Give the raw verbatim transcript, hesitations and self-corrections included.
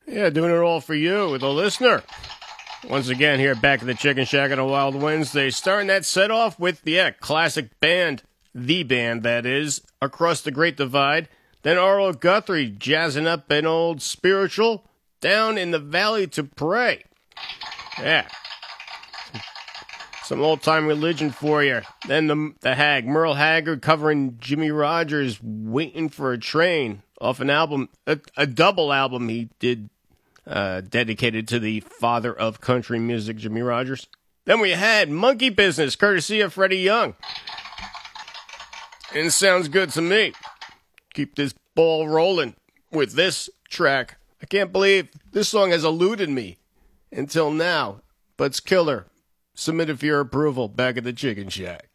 Yeah, doing it all for you, the listener. Once again, here back at the Chicken Shack on a Wild Wednesday, starting that set off with, yeah, classic band, the band, that is, Across the Great Divide. Then Arlo Guthrie jazzing up an old spiritual, Down in the Valley to Pray. Yeah. Some old-time religion for you. Then the, the Hag, Merle Haggard covering Jimmy Rogers' Waiting for a Train off an album, a, a double album he did uh, dedicated to the father of country music, Jimmy Rogers. Then we had Monkey Business, courtesy of Freddie Young. And it sounds good to me. Keep this ball rolling with this track. I can't believe this song has eluded me until now, but it's killer. Submit it for your approval back at the Chicken Shack.